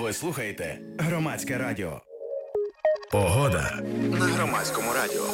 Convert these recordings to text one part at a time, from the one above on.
Ви слухаєте Громадське радіо. Погода на Громадському радіо.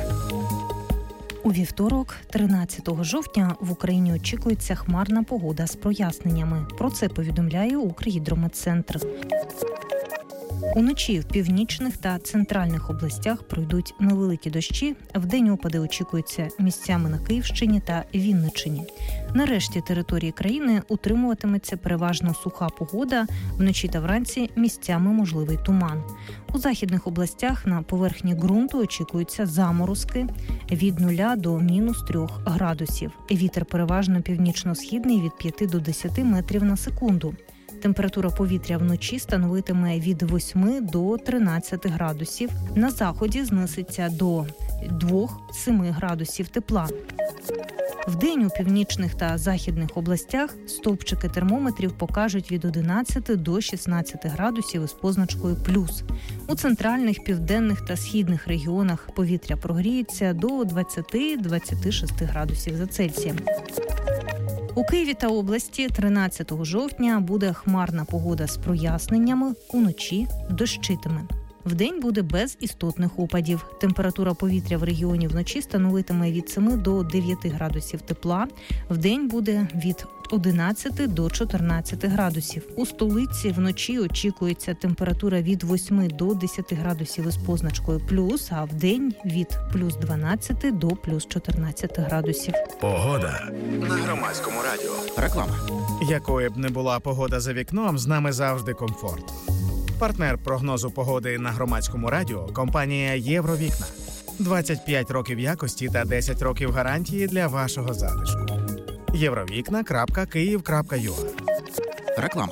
У вівторок, 13 жовтня, в Україні очікується хмарна погода з проясненнями. Про це повідомляє Укргідрометцентр. Уночі в північних та центральних областях пройдуть невеликі дощі. Вдень опади очікуються місцями на Київщині та Вінниччині. На решті території країни утримуватиметься переважно суха погода. Вночі та вранці місцями можливий туман. У західних областях на поверхні ґрунту очікуються заморозки від 0 до мінус 3 градусів. Вітер переважно північно-східний від 5 до 10 метрів на секунду. Температура повітря вночі становитиме від 8 до 13 градусів. На заході знизиться до 2-7 градусів тепла. Вдень у північних та західних областях стовпчики термометрів покажуть від 11 до 16 градусів із позначкою «плюс». У центральних, південних та східних регіонах повітря прогріється до 20-26 градусів за Цельсієм. У Києві та області 13 жовтня буде хмарна погода з проясненнями, уночі дощитиме. Вдень буде без істотних опадів. Температура повітря в регіоні вночі становитиме від 7 до 9 градусів тепла. Вдень буде від 11 до 14 градусів. У столиці вночі очікується температура від 8 до 10 градусів із позначкою «плюс», а вдень від плюс 12 до плюс 14 градусів. Погода на Громадському радіо. Реклама. Якою б не була погода за вікном, з нами завжди комфорт. Партнер прогнозу погоди на Громадському радіо – компанія «Євровікна». 25 років якості та 10 років гарантії для вашого затишку. Євровікна.Київ.ua. Реклама.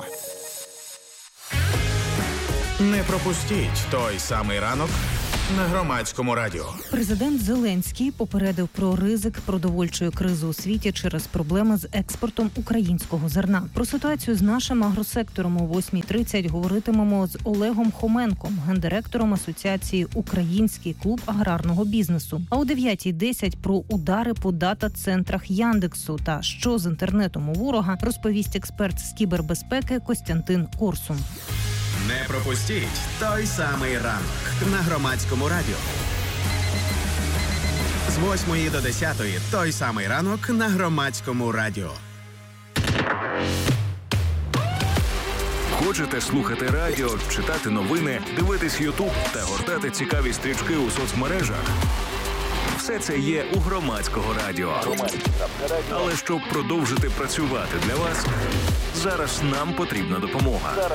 Не пропустіть той самий ранок на Громадському радіо. Президент Зеленський попередив про ризик продовольчої кризи у світі через проблеми з експортом українського зерна. Про ситуацію з нашим агросектором о 8:30 говоритимемо з Олегом Хоменком, гендиректором Асоціації «Український клуб аграрного бізнесу». А о 9:10 про удари по дата-центрах Яндексу та що з інтернетом у ворога розповість експерт з кібербезпеки Костянтин Корсун. Не пропустіть той самий ранок на Громадському радіо. З 8 до 10 той самий ранок на Громадському радіо. Хочете слухати радіо, читати новини, дивитись YouTube та гортати цікаві стрічки у соцмережах? Все це є у Громадського радіо. Але щоб продовжити працювати для вас, зараз нам потрібна допомога.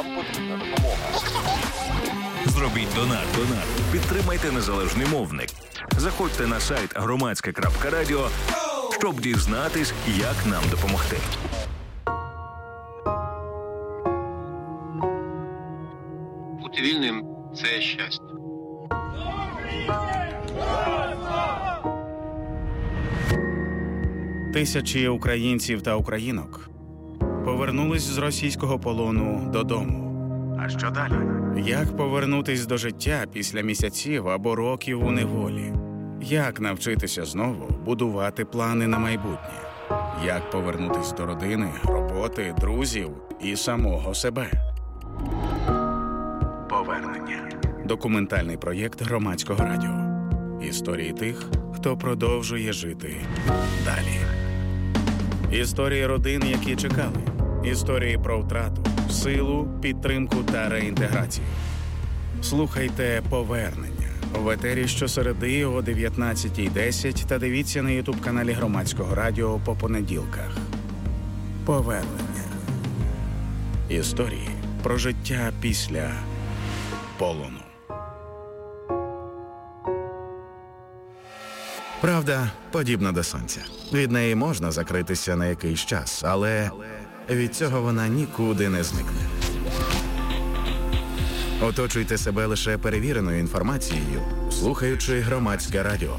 Зробіть донат. Підтримайте незалежний мовник. Заходьте на сайт громадське.радіо, щоб дізнатись, як нам допомогти. Бути вільним – це щастя. Тисячі українців та українок повернулись з російського полону додому. А що далі? Як повернутись до життя після місяців або років у неволі? Як навчитися знову будувати плани на майбутнє? Як повернутись до родини, роботи, друзів і самого себе? Повернення. Документальний проєкт Громадського радіо. Історії тих, хто продовжує жити далі. Історії родин, які чекали. Історії про втрату, силу, підтримку та реінтеграцію. Слухайте «Повернення» в етері щосереди о 19:10 та дивіться на ютуб-каналі Громадського радіо по понеділках. Повернення. Історії про життя після полону. Правда подібна до сонця. Від неї можна закритися на якийсь час, але від цього вона нікуди не зникне. Оточуйте себе лише перевіреною інформацією, слухаючи Громадське радіо.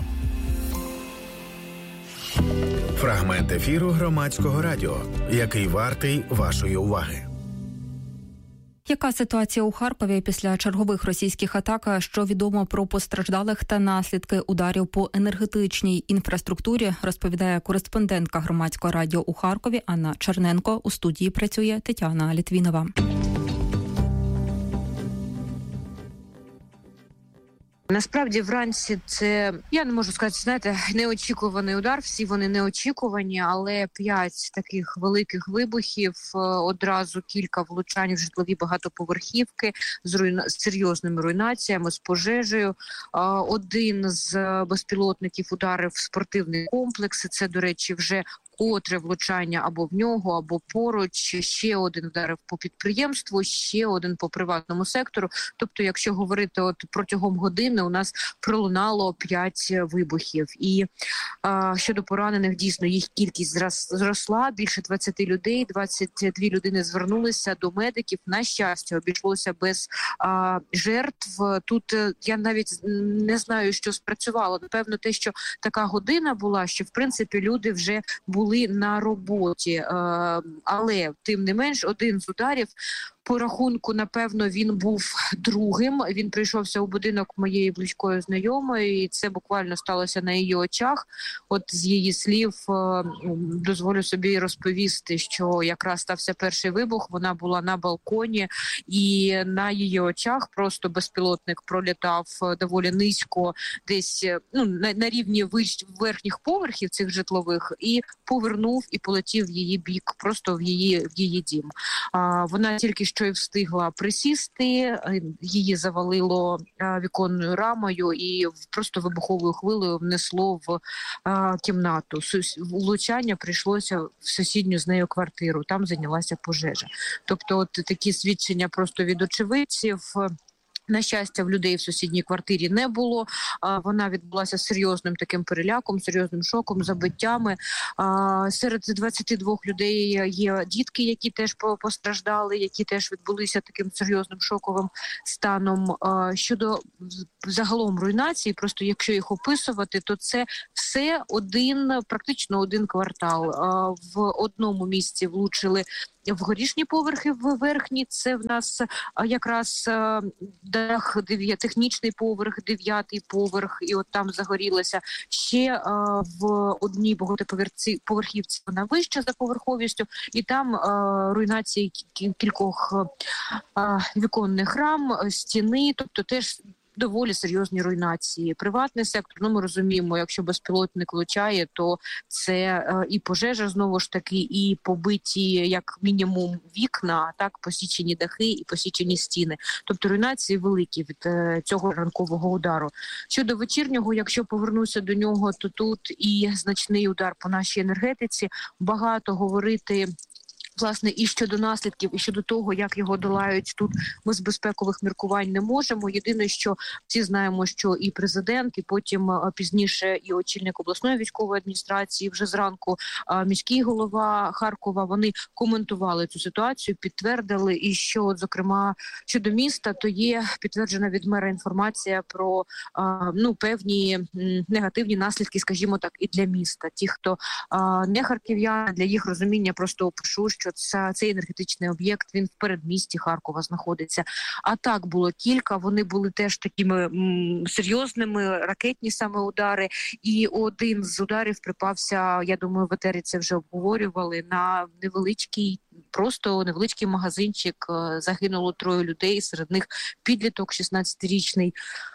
Фрагмент ефіру Громадського радіо, який вартий вашої уваги. Яка ситуація у Харкові після чергових російських атак? Що відомо про постраждалих та наслідки ударів по енергетичній інфраструктурі, розповідає кореспондентка Громадського радіо у Харкові Анна Черненко. У студії працює Тетяна Літвінова. Насправді вранці це, я не можу сказати, знаєте, неочікуваний удар, всі вони неочікувані, але 5 таких великих вибухів, одразу кілька влучань в житлові багатоповерхівки з серйозними руйнаціями, з пожежею. Один з безпілотників ударив в спортивний комплекс, це, до речі, вже котре влучання або в нього, або поруч, ще один вдарив по підприємству, ще один по приватному сектору. Тобто, якщо говорити протягом години, у нас пролунало 5 вибухів. І щодо поранених, дійсно, їх кількість зросла, більше 20 людей, 22 людини звернулися до медиків. На щастя, обійшлося без жертв. Тут я навіть не знаю, що спрацювало. Напевно, те, що така година була, що, в принципі, люди вже були на роботі, але тим не менш один з ударів по рахунку, напевно, він був другим. Він прийшовся у будинок моєї близької знайомої, і це буквально сталося на її очах. От з її слів дозволю собі розповісти, що якраз стався перший вибух, вона була на балконі, і на її очах просто безпілотник пролітав доволі низько, десь на рівні верхніх поверхів цих житлових, і повернув і полетів в її бік, просто в її дім. Вона тільки що й встигла присісти, її завалило віконною рамою і просто вибуховою хвилею внесло в кімнату. Влучання прийшлося в сусідню з нею квартиру, там зайнялася пожежа. Тобто от такі свідчення просто від очевидців. На щастя, в людей в сусідній квартирі не було. Вона відбулася серйозним таким переляком, серйозним шоком, забиттями. Серед 22 людей є дітки, які теж постраждали, які теж відбулися таким серйозним шоковим станом. Щодо загалом руйнації, просто якщо їх описувати, то це все практично один квартал. В одному місці влучили в горішні поверхи, в верхні. Це в нас якраз дах, технічний поверх, 9-й поверх, і от там загорілося. Ще в одній багатоповерхівці вона вища за поверховістю, і там руйнації кількох віконних рам, стіни, тобто теж доволі серйозні руйнації. Приватний сектор, ми розуміємо, якщо безпілотник влучає, то це і пожежа, знову ж таки, і побиті, як мінімум, вікна, так, посічені дахи і посічені стіни. Тобто руйнації великі від цього ранкового удару. Щодо вечірнього, якщо повернуся до нього, то тут і значний удар по нашій енергетиці. Багато говорити власне, і щодо наслідків, і щодо того, як його долають, тут ми з безпекових міркувань не можемо. Єдине, що всі знаємо, що і президент, і потім пізніше і очільник обласної військової адміністрації, вже зранку міський голова Харкова, вони коментували цю ситуацію, підтвердили, і що, зокрема, щодо міста, то є підтверджена від мера інформація про певні негативні наслідки, скажімо так, і для міста. Ті, хто не харків'яни, для їх розуміння просто опишу, що цей енергетичний об'єкт, він в передмісті Харкова знаходиться. А так було кілька, вони були теж такими серйозними, ракетні саме удари. І один з ударів припався, я думаю, в етері це вже обговорювали, на невеличкий магазинчик. Загинуло 3 людей, серед них підліток 16-річний.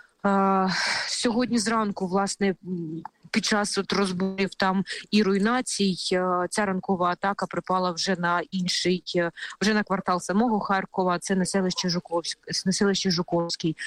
Сьогодні зранку, власне, під час розборів там і руйнацій, ця ранкова атака припала вже на інший, вже на квартал самого Харкова, це селище Жуковський.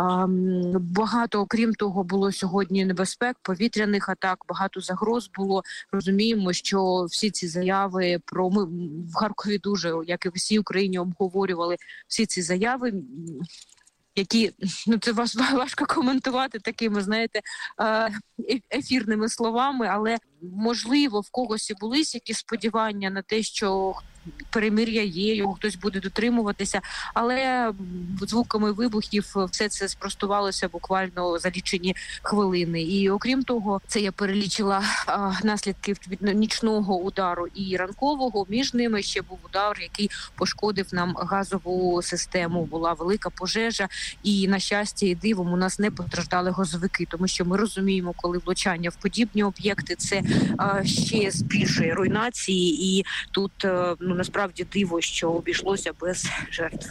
Багато, окрім того, було сьогодні небезпек, повітряних атак, багато загроз було. Розуміємо, що всі ці заяви ми в Харкові дуже, як і в всій Україні, обговорювали всі ці заяви, які, це важко коментувати такими, знаєте, ефірними словами, але, можливо, в когось і були якісь сподівання на те, що перемир'я є, його хтось буде дотримуватися, але звуками вибухів все це спростувалося буквально за лічені хвилини. І окрім того, це я перелічила наслідки від нічного удару і ранкового. Між ними ще був удар, який пошкодив нам газову систему. Була велика пожежа, і, на щастя і дивом, у нас не постраждали газовики, тому що ми розуміємо, коли влучання в подібні об'єкти, це ще збільшує руйнації, і тут насправді диво, що обійшлося без жертв.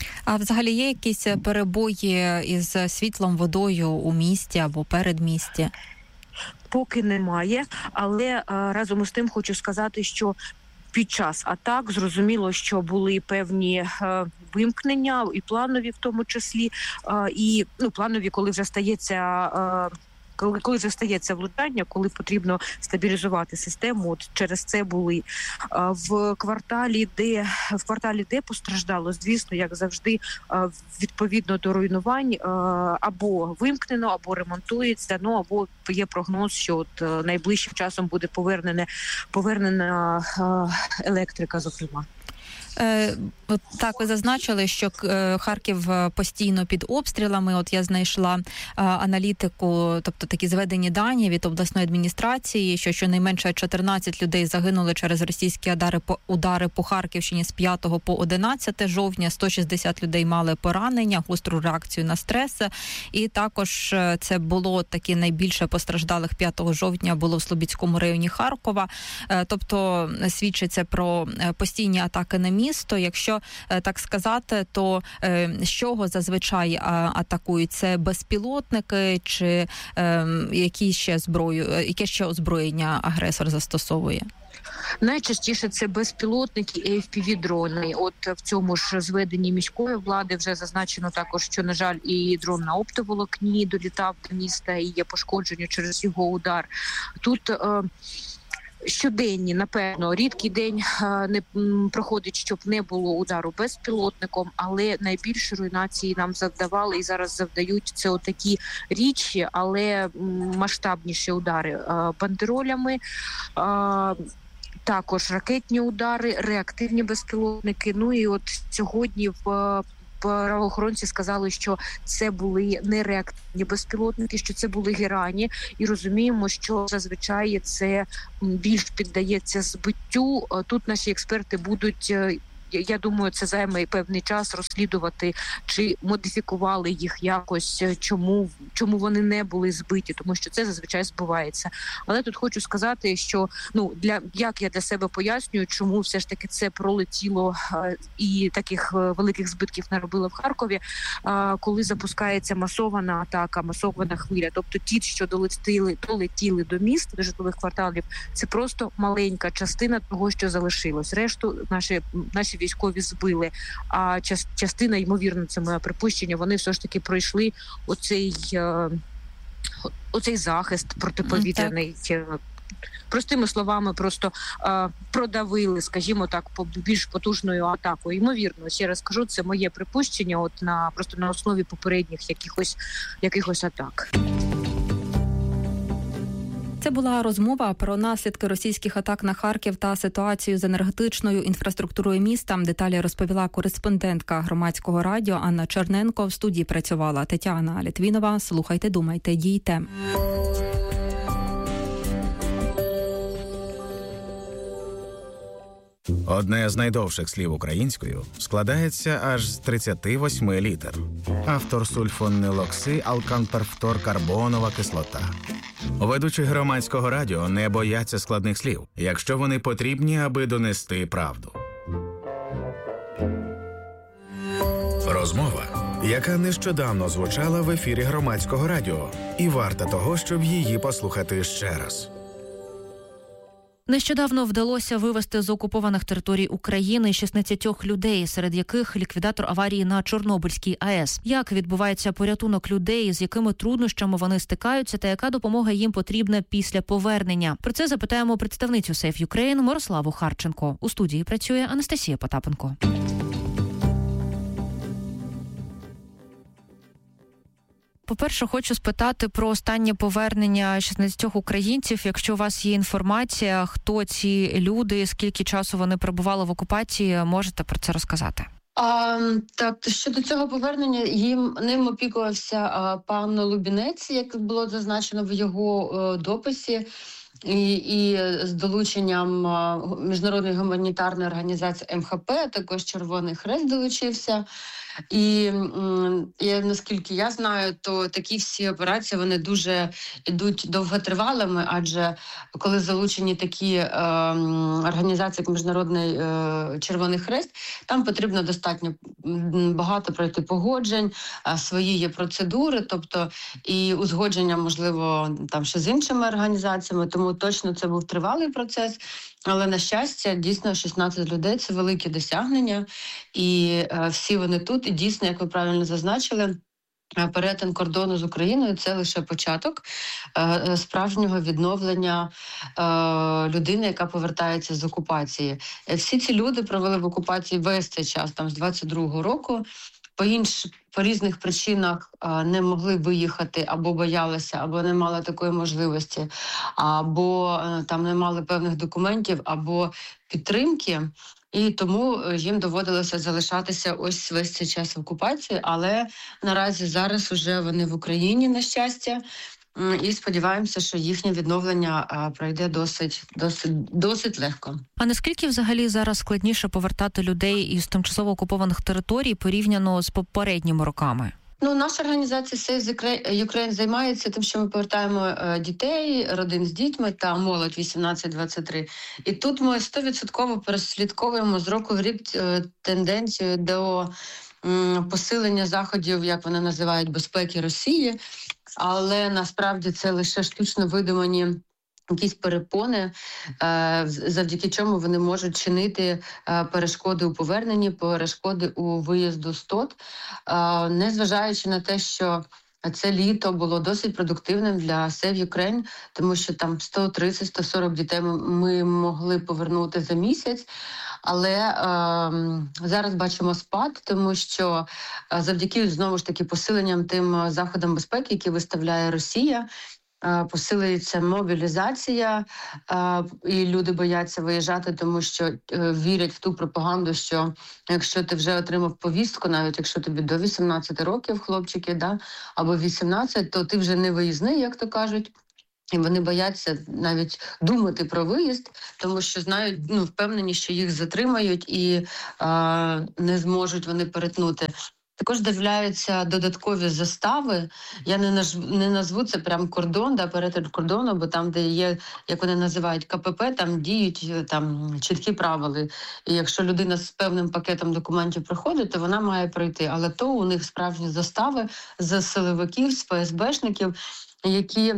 А взагалі є якісь перебої із світлом, водою у місті або передмісті? Поки немає, але разом із тим хочу сказати, що під час атак зрозуміло, що були певні вимкнення, і планові в тому числі, і планові, коли вже стається коли вже стається влучання, коли потрібно стабілізувати систему, от через це були. В кварталі, де постраждало, звісно, як завжди, відповідно до руйнувань, або вимкнено, або ремонтується, або є прогноз, що от найближчим часом буде повернена електрика, зокрема. От так ви зазначили, що Харків постійно під обстрілами. От я знайшла аналітику, тобто такі зведені дані від обласної адміністрації, що щонайменше 14 людей загинули через російські удари по Харківщині з 5 по 11 жовтня, 160 людей мали поранення, гостру реакцію на стрес. І також це було такі найбільше постраждалих 5 жовтня було в Слобідському районі Харкова. Тобто свідчиться про постійні атаки на місто. Якщо так сказати, то з чого зазвичай атакують? Це безпілотники чи яке ще озброєння агресор застосовує? Найчастіше це безпілотники і FPV-дрони. От в цьому ж зведенні міської влади вже зазначено також, що, на жаль, і дрон на оптоволокні долітав до міста і є пошкодження через його удар. Тут щоденні, напевно, рідкий день не проходить, щоб не було удару безпілотником, але найбільше руйнації нам завдавали і зараз завдають це отакі рідші, але масштабніші удари бандеролями, також ракетні удари, реактивні безпілотники. І от сьогодні правоохоронці сказали, що це були не реактивні безпілотники, що це були герані, і розуміємо, що зазвичай це більш піддається збиттю. Тут наші експерти будуть, я думаю, це займе певний час розслідувати, чи модифікували їх якось, чому вони не були збиті, тому що це зазвичай збувається. Але тут хочу сказати, що як я для себе пояснюю, чому все ж таки це пролетіло і таких великих збитків наробило в Харкові, коли запускається масована атака, масована хвиля. Тобто ті, що долетіли до міст, до житлових кварталів, це просто маленька частина того, що залишилось. Решту наші військові збили, а частина, ймовірно, це моє припущення, вони все ж таки пройшли оцей захист протиповітряний. Простими словами, просто продавили, скажімо так, більш потужною атакою. Ймовірно, ще раз кажу, це моє припущення, просто на основі попередніх якихось атак. Це була розмова про наслідки російських атак на Харків та ситуацію з енергетичною інфраструктурою міста. Деталі розповіла кореспондентка Громадського радіо Анна Черненко. В студії працювала Тетяна Літвінова. Слухайте, думайте, дійте. Одне з найдовших слів українською складається аж з 38 літер. Автор сульфонилокси, алканперфторкарбонова кислота. Ведучі Громадського радіо не бояться складних слів, якщо вони потрібні, аби донести правду. Розмова, яка нещодавно звучала в ефірі Громадського радіо, і варта того, щоб її послухати ще раз. Нещодавно вдалося вивезти з окупованих територій України 16 людей, серед яких ліквідатор аварії на Чорнобильській АЕС. Як відбувається порятунок людей, з якими труднощами вони стикаються та яка допомога їм потрібна після повернення? Про це запитаємо представницю Safe Ukraine Мирославу Харченко. У студії працює Анастасія Потапенко. По-перше, хочу спитати про останнє повернення 16 українців. Якщо у вас є інформація, хто ці люди, скільки часу вони перебували в окупації, можете про це розказати? Так, щодо цього повернення, ним опікувався пан Лубінець, як було зазначено в його дописі, і з долученням міжнародної гуманітарної організації МХП, також Червоний Хрест долучився. І наскільки я знаю, то такі всі операції, вони дуже йдуть довготривалими, адже коли залучені такі організації, як Міжнародний Червоний Хрест, там потрібно достатньо багато пройти погоджень, свої є процедури, тобто і узгодження, можливо, там ще з іншими організаціями, тому точно це був тривалий процес. Але, на щастя, дійсно 16 людей – це велике досягнення, і всі вони тут, і дійсно, як ви правильно зазначили, перетин кордону з Україною – це лише початок справжнього відновлення людини, яка повертається з окупації. Всі ці люди провели в окупації весь цей час, там, з 22-го року, по різних причинах не могли виїхати, або боялися, або не мали такої можливості, або там не мали певних документів, або підтримки. І тому їм доводилося залишатися ось весь цей час в окупації, але наразі зараз уже вони в Україні, на і сподіваємося, що їхнє відновлення пройде досить легко. А наскільки взагалі зараз складніше повертати людей із тимчасово окупованих територій порівняно з попередніми роками? Наша організація Save Ukraine займається тим, що ми повертаємо дітей, родин з дітьми та молодь 18-23. І тут ми 100% переслідковуємо з року в рік тенденцію до посилення заходів, як вони називають, безпеки Росії. Але насправді це лише штучно видумані якісь перепони, завдяки чому вони можуть чинити перешкоди у поверненні, перешкоди у виїзду з ТОТ, незважаючи на те, що це літо було досить продуктивним для Save Ukraine, тому що там 130-140 дітей ми могли повернути за місяць. Але зараз бачимо спад, тому що завдяки, знову ж таки, посиленням тим заходам безпеки, які виставляє Росія, посилюється мобілізація, і люди бояться виїжджати, тому що вірять в ту пропаганду, що якщо ти вже отримав повістку, навіть якщо тобі до 18 років, хлопчики, або 18, то ти вже не виїзний, як то кажуть. І вони бояться навіть думати про виїзд, тому що знають, впевнені, що їх затримають і не зможуть вони перетнути. Також з'являються додаткові застави. Я не назву це прям кордон, перетин кордону, бо там, де є, як вони називають, КПП, там діють чіткі правила. І якщо людина з певним пакетом документів приходить, то вона має пройти. Але то у них справжні застави з силовиків, з ФСБшників, які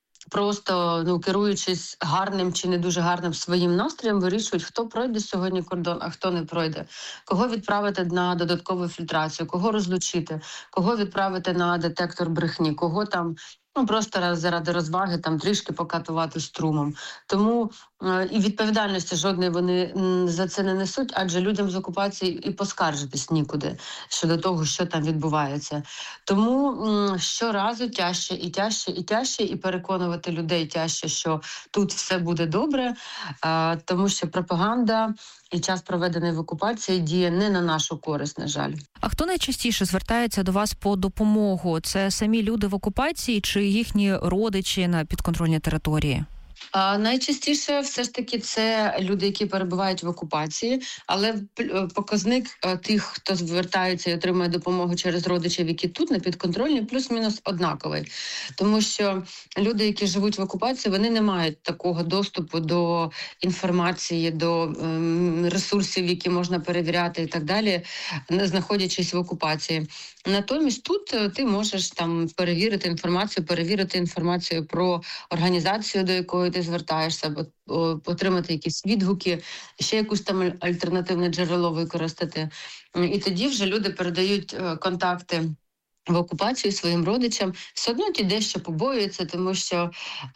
просто, керуючись гарним чи не дуже гарним своїм настроєм, вирішують, хто пройде сьогодні кордон, а хто не пройде. Кого відправити на додаткову фільтрацію, кого розлучити, кого відправити на детектор брехні, кого там просто заради розваги трішки покатувати струмом. Тому і відповідальності жодної вони за це не несуть, адже людям з окупації і поскаржитись нікуди щодо того, що там відбувається. Тому щоразу тяжче і тяжче і тяжче, і переконувати людей тяжче, що тут все буде добре, тому що пропаганда і час, проведений в окупації, діє не на нашу користь, на жаль. А хто найчастіше звертається до вас по допомогу? Це самі люди в окупації чи їхні родичі на підконтрольній території? Найчастіше все ж таки це люди, які перебувають в окупації, але показник тих, хто звертається і отримує допомогу через родичів, які тут на підконтрольні, плюс-мінус однаковий. Тому що люди, які живуть в окупації, вони не мають такого доступу до інформації, до ресурсів, які можна перевіряти і так далі, не знаходячись в окупації. Натомість тут ти можеш перевірити інформацію про організацію, до якої ти звертаєшся, або отримати якісь відгуки, ще якусь альтернативне джерело використати. І тоді вже люди передають контакти в окупацію своїм родичам. Все одно ті дещо побоюються, тому що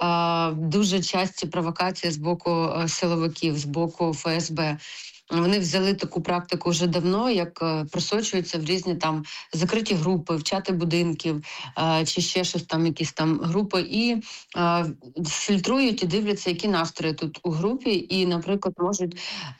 дуже часті провокації з боку силовиків, з боку ФСБ. Вони взяли таку практику вже давно, як просочуються в різні закриті групи, в чати будинків, чи ще щось якісь групи, і фільтрують і дивляться, які настрої тут у групі, і, наприклад, можуть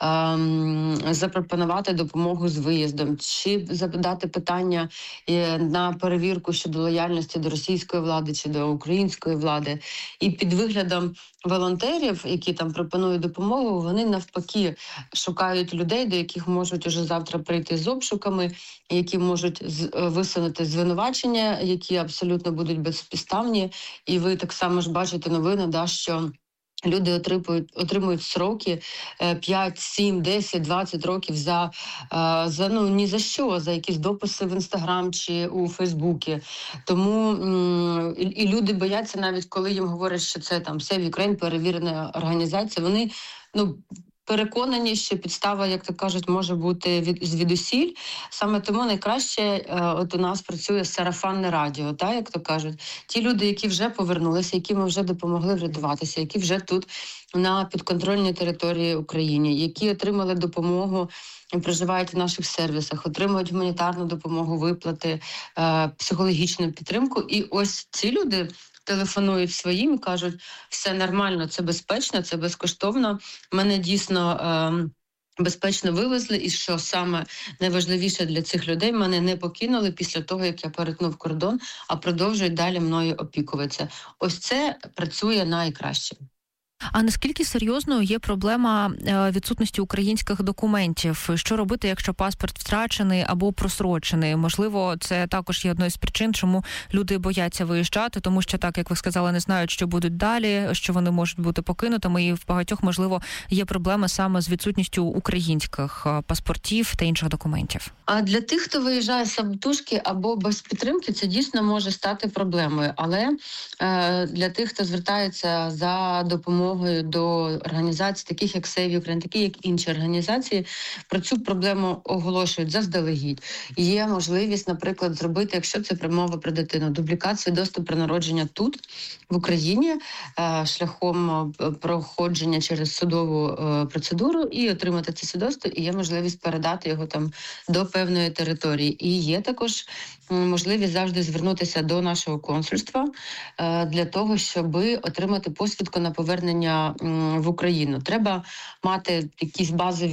запропонувати допомогу з виїздом, чи задати питання на перевірку щодо лояльності до російської влади чи до української влади. І під виглядом волонтерів, які пропонують допомогу, вони навпаки шукають знаходять людей, до яких можуть уже завтра прийти з обшуками, які можуть висунути звинувачення, які абсолютно будуть безпідставні. І ви так само ж бачите новини, що люди отримують сроки 5, 7, 10, 20 років за ні за що, за якісь дописи в Інстаграм чи у Фейсбуці. Тому і люди бояться, навіть коли їм говорять, що це там Save Ukraine, перевірена організація, вони переконані, що підстава, як то кажуть, може бути звідусіль. Саме тому найкраще от у нас працює сарафанне радіо, як то кажуть. Ті люди, які вже повернулися, які ми вже допомогли врятуватися, які вже тут на підконтрольній території України, які отримали допомогу, проживають в наших сервісах, отримують гуманітарну допомогу, виплати, психологічну підтримку. І ось ці люди телефонують своїм і кажуть, все нормально, це безпечно, це безкоштовно. Мене дійсно безпечно вивезли, і що саме найважливіше для цих людей, мене не покинули після того, як я перетнув кордон, а продовжують далі мною опікуватися. Ось це працює найкраще. А наскільки серйозною є проблема відсутності українських документів? Що робити, якщо паспорт втрачений або просрочений? Можливо, це також є одною з причин, чому люди бояться виїжджати, тому що, так, як ви сказали, не знають, що будуть далі, що вони можуть бути покинутими, і в багатьох, можливо, є проблеми саме з відсутністю українських паспортів та інших документів. А для тих, хто виїжджає самотужки або без підтримки, це дійсно може стати проблемою. Але для тих, хто звертається за допомогою до організацій, таких як Save Ukraine, такі як інші організації, про цю проблему оголошують заздалегідь. Є можливість, наприклад, зробити, якщо це мова про дитину, дублікацію доступу при народженні тут, в Україні, шляхом проходження через судову процедуру і отримати це свідоцтво, і є можливість передати його там до певної території. І є також можливість завжди звернутися до нашого консульства для того, щоб отримати посвідку на повернення в Україну. Треба мати якісь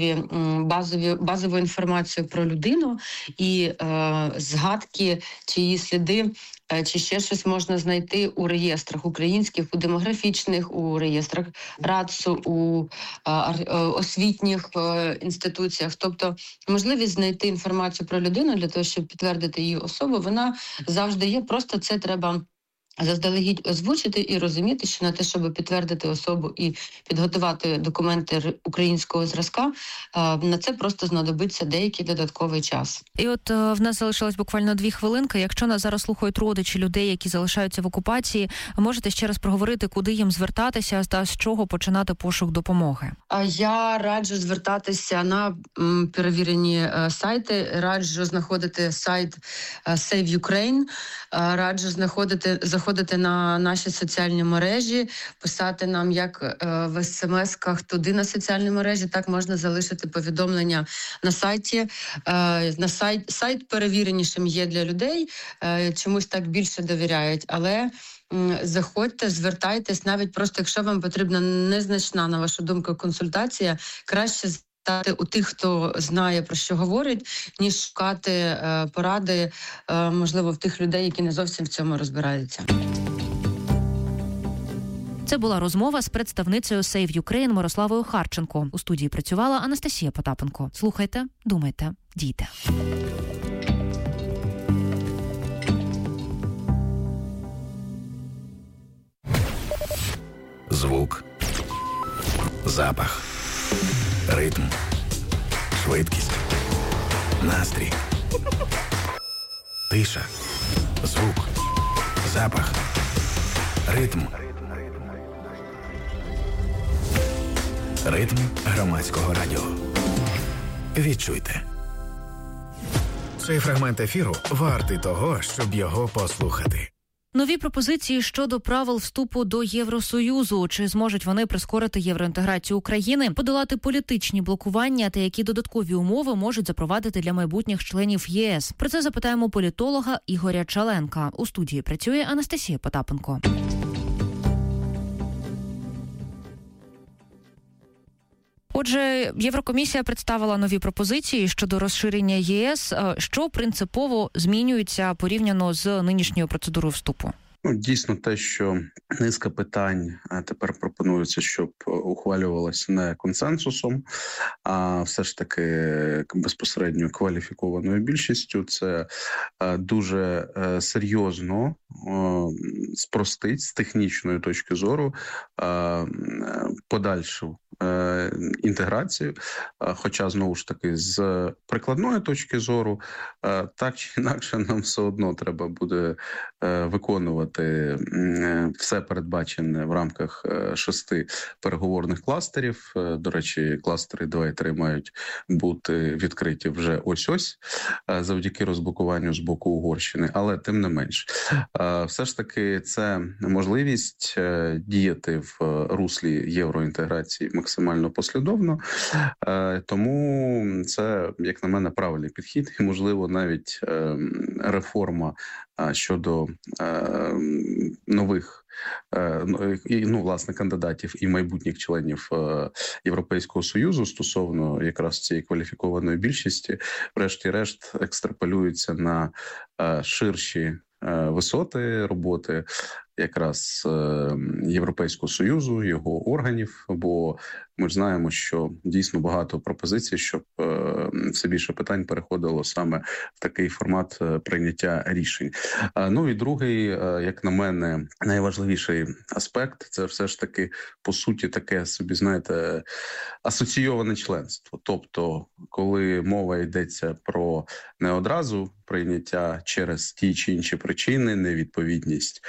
базову інформацію про людину і згадки, чи її сліди, чи ще щось можна знайти у реєстрах українських, у демографічних, у реєстрах РАЦУ, у освітніх інституціях. Тобто можливість знайти інформацію про людину для того, щоб підтвердити її особу, вона завжди є. Просто це треба заздалегідь озвучити і розуміти, що на те, щоб підтвердити особу і підготувати документи українського зразка, на це просто знадобиться деякий додатковий час. І от в нас залишилось буквально 2 хвилинки. Якщо нас зараз слухають родичі людей, які залишаються в окупації, можете ще раз проговорити, куди їм звертатися та з чого починати пошук допомоги? Я раджу звертатися на перевірені сайти, раджу знаходити сайт Save Ukraine, раджу заходити на наші соціальні мережі, писати нам як в смс-ках туди на соціальні мережі, так можна залишити повідомлення на сайті. Сайт перевіренішим є для людей, чомусь так більше довіряють, але заходьте, звертайтесь, навіть просто якщо вам потрібна незначна, на вашу думку, консультація, краще у тих, хто знає, про що говорить, ніж шукати поради, можливо, в тих людей, які не зовсім в цьому розбираються. Це була розмова з представницею Save Ukraine Мирославою Харченко. У студії працювала Анастасія Потапенко. Слухайте, думайте, дійте. Звук, запах, ритм, швидкість, настрій, тиша, звук, запах, ритм. Ритм громадського радіо. Відчуйте. Цей фрагмент ефіру вартий того, щоб його послухати. Нові пропозиції щодо правил вступу до Євросоюзу. Чи зможуть вони прискорити євроінтеграцію України, подолати політичні блокування та які додаткові умови можуть запровадити для майбутніх членів ЄС? Про це запитаємо політолога Ігоря Чаленка. У студії працює Анастасія Потапенко. Отже, Єврокомісія представила нові пропозиції щодо розширення ЄС. Що принципово змінюється порівняно з нинішньою процедурою вступу? Дійсно те, що низка питань тепер пропонується, щоб ухвалювалося не консенсусом, а все ж таки безпосередньо кваліфікованою більшістю. Це дуже серйозно спростить з технічної точки зору подальшу інтеграцію, хоча, знову ж таки, з прикладної точки зору, так чи інакше нам все одно треба буде виконувати все передбачене в рамках 6 переговорних кластерів. До речі, кластери 2 і 3 мають бути відкриті вже ось-ось, завдяки розблокуванню з боку Угорщини, але тим не менш. Все ж таки це можливість діяти в руслі євроінтеграції максимально послідовно, тому це, як на мене, правильний підхід і, можливо, навіть реформа щодо нових власне кандидатів і майбутніх членів Європейського Союзу стосовно якраз цієї кваліфікованої більшості, врешті-решт екстраполюється на ширші висоти роботи якраз Європейського Союзу, його органів, бо ми ж знаємо, що дійсно багато пропозицій, щоб все більше питань переходило саме в такий формат прийняття рішень. Ну і другий, як на мене, найважливіший аспект – це все ж таки, по суті, таке собі, знаєте, асоційоване членство. Тобто, коли мова йдеться про не одразу прийняття через ті чи інші причини, невідповідність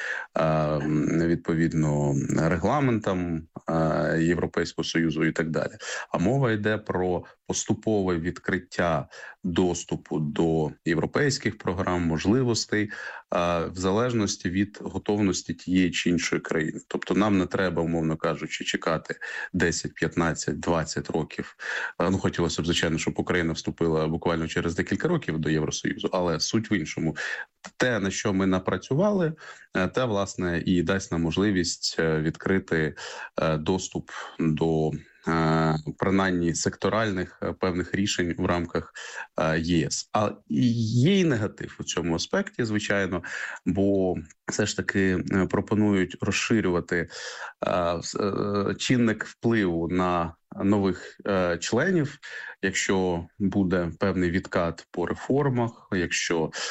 відповідно регламентам Європейського Союзу і так далі. А мова йде про поступове відкриття доступу до європейських програм, можливостей, в залежності від готовності тієї чи іншої країни. Тобто нам не треба, умовно кажучи, чекати 10, 15, 20 років. Хотілося б, звичайно, щоб Україна вступила буквально через декілька років до Євросоюзу, але суть в іншому. Те, на що ми напрацювали, те, власне, і дасть нам можливість відкрити доступ до принаймні секторальних певних рішень в рамках ЄС. А є і негатив у цьому аспекті, звичайно, бо все ж таки пропонують розширювати чинник впливу на нових членів, якщо буде певний відкат по реформах, якщо